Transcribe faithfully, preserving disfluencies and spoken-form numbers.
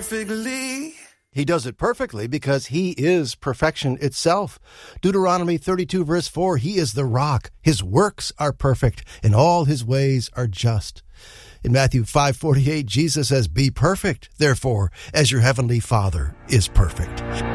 perfectly. He does it perfectly because he is perfection itself. Deuteronomy thirty-two verse four, he is the rock. His works are perfect and all his ways are just. In Matthew five forty-eight, Jesus says, be perfect, therefore, as your heavenly Father is perfect.